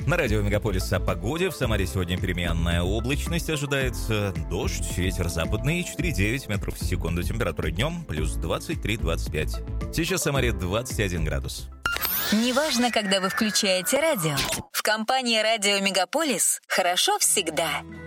На радио «Мегаполис» о погоде. В Самаре сегодня переменная облачность ожидается. Дождь, ветер западный, 4,9 метров в секунду. Температура днем плюс 23-25. Сейчас в Самаре 21 градус. Неважно, когда вы включаете радио. В компании «Радио Мегаполис» хорошо всегда.